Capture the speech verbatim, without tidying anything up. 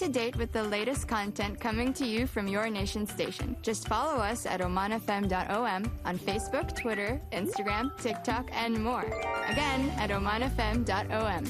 to date with the latest content coming to you from your nation station. Just follow us at oman f m dot o m on Facebook, Twitter, Instagram, TikTok, and more. Again, at oman f m dot o m.